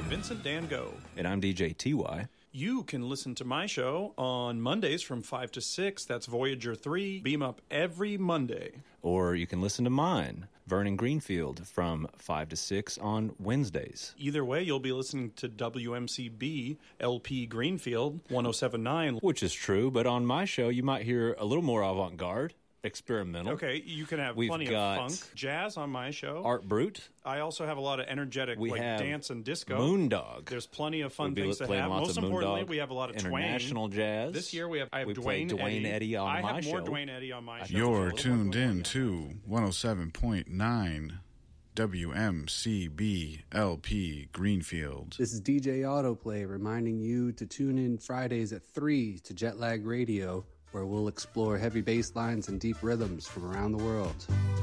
Vincent Dan Go. And I'm DJ TY. You can listen to my show on Mondays from 5 to 6. That's Voyager 3. Beam up every Monday. Or you can listen to mine, Vernon Greenfield, from 5 to 6 on Wednesdays. Either way, you'll be listening to WMCB LP Greenfield 107.9. Which is true, but on my show, you might hear a little more avant-garde, experimental. Okay, you can have plenty of funk, jazz on my show. Art Brut. I also have a lot of energetic dance and disco. Moondog. There's plenty of fun things to have. Most importantly, we have a lot of international jazz. This year I have Dwayne Eddy on my show. I have more Dwayne Eddy on my show. You're tuned in to 107.9 WMCB LP Greenfield. This is DJ Autoplay reminding you to tune in Fridays at 3 to Jetlag Radio, where we'll explore heavy bass lines and deep rhythms from around the world.